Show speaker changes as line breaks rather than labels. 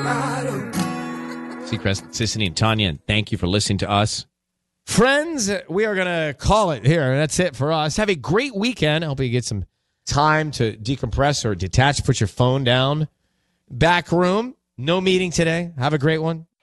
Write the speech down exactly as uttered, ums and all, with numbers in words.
Seacrest, Sissany, and Tanya, and thank you for listening to us. Friends, we are going to call it here. That's it for us. Have a great weekend. I hope you get some time to decompress or detach, put your phone down. Back room, no meeting today. Have a great one.